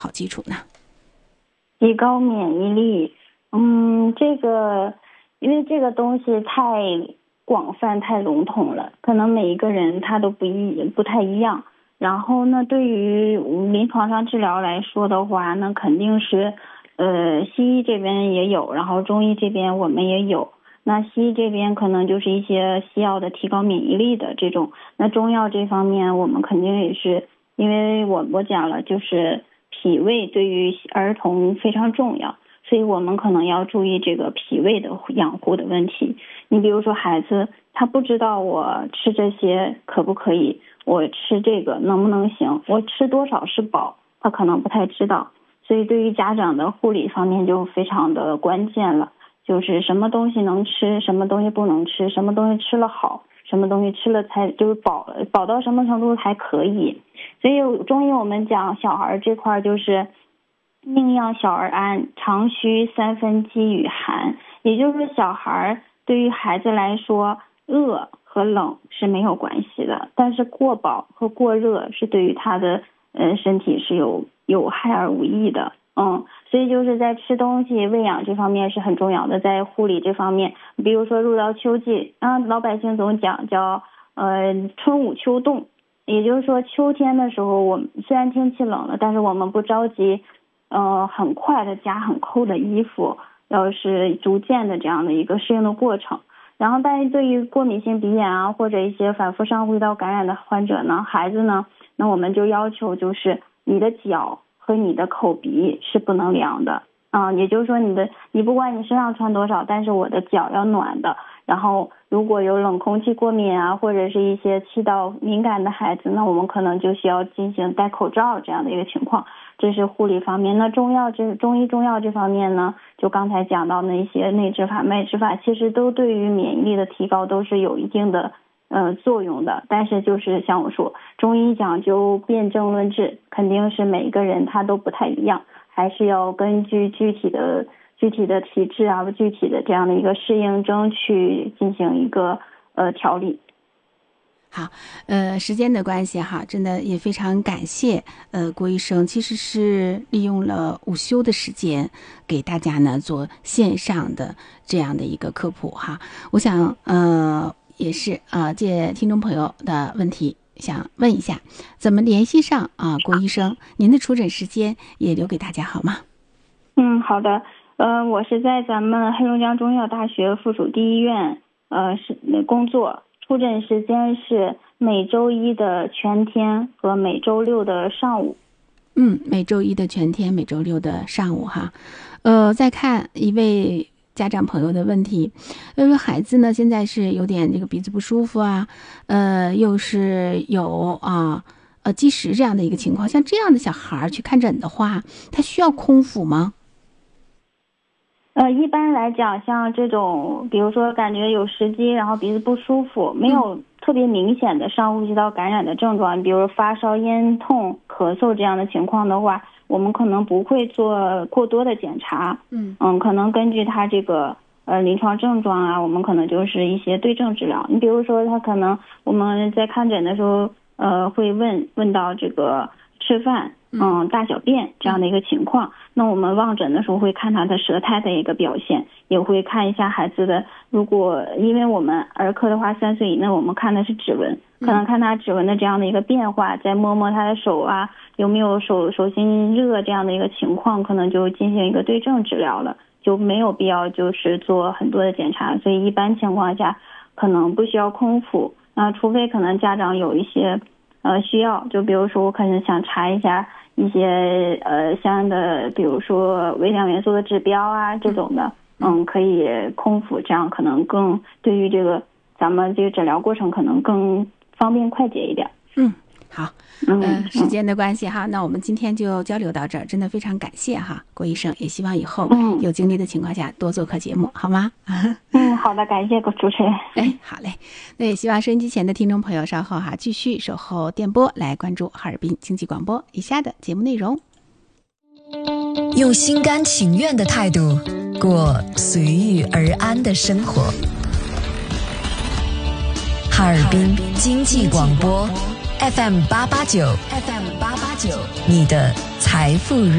好基础呢？ 提高免疫力，这个因为这个东西太广泛太笼统了，可能每一个人他都不太一样。然后呢，对于临床上治疗来说的话，那肯定是西医这边也有，然后中医这边我们也有。那西医这边可能就是一些西药的提高免疫力的这种，那中药这方面我们肯定也是，因为我讲了，就是脾胃对于儿童非常重要，所以我们可能要注意这个脾胃的养护的问题。你比如说孩子他不知道我吃这些可不可以，我吃这个能不能行，我吃多少是饱，他可能不太知道，所以对于家长的护理方面就非常的关键了，就是什么东西能吃，什么东西不能吃，什么东西吃了好，什么东西吃了才就是饱到什么程度还可以。所以中医我们讲小孩这块就是宁养小儿安，常须3分饥与寒，也就是说小孩对于孩子来说，饿和冷是没有关系的，但是过饱和过热是对于他的身体是有害而无益的。所以就是在吃东西喂养这方面是很重要的，在护理这方面，比如说入到秋季老百姓总讲叫春捂秋冻，也就是说秋天的时候我们虽然天气冷了，但是我们不着急很快的加很厚的衣服，要是逐渐的这样的一个适应的过程。然后但是对于过敏性鼻炎或者一些反复上呼吸道感染的患者呢，孩子呢，那我们就要求就是你的脚和你的口鼻是不能凉的也就是说你不管你身上穿多少，但是我的脚要暖的。然后如果有冷空气过敏或者是一些气道敏感的孩子，那我们可能就需要进行戴口罩这样的一个情况，这是护理方面。那中医中药这方面呢，就刚才讲到那些内治法外治法，其实都对于免疫力的提高都是有一定的作用的。但是就是像我说，中医讲究辨证论治，肯定是每个人他都不太一样，还是要根据具体的体质具体的这样的一个适应症去进行一个调理。 好，时间的关系真的也非常感谢郭医生，其实是利用了午休的时间给大家呢做线上的这样的一个科普我想也是借听众朋友的问题想问一下，怎么联系上郭医生？您的出诊时间也留给大家好吗？ 好的，我是在咱们黑龙江中医药大学附属第一医院工作，出诊时间是每周一的全天和每周六的上午。 每周一的全天，每周六的上午再看一位家长朋友的问题，因为孩子呢现在是有点这个鼻子不舒服又是有积食这样的一个情况，像这样的小孩去看诊的话，他需要空腹吗？ 一般来讲，像这种比如说感觉有食积，然后鼻子不舒服，没有特别明显的上呼吸道感染的症状，比如发烧、咽痛、咳嗽这样的情况的话，我们可能不会做过多的检查。可能根据他这个临床症状我们可能就是一些对症治疗。你比如说他可能我们在看诊的时候会问到这个吃饭大小便这样的一个情况，那我们望诊的时候会看他的舌苔的一个表现，也会看一下孩子的，如果因为我们儿科的话3岁以内我们看的是指纹，可能看他指纹的这样的一个变化，再摸摸他的手有没有手心热这样的一个情况，可能就进行一个对症治疗了，就没有必要就是做很多的检查。所以一般情况下可能不需要空腹，除非可能家长有一些需要，就比如说我可能想查一下一些相应的，比如说微量元素的指标这种的，可以空腹，这样可能更对于这个咱们这个诊疗过程可能更方便快捷一点。 好，时间的关系那我们今天就交流到这儿，真的非常感谢郭医生，也希望以后有精力的情况下多做客节目，好吗？ 好的，感谢主持人。 好嘞，那也希望收音机前的听众朋友稍后继续守候电波来关注哈尔滨经济广播以下的节目内容。 用心甘情愿的态度过随遇而安的生活。哈尔滨经济广播 FM 889 你的财富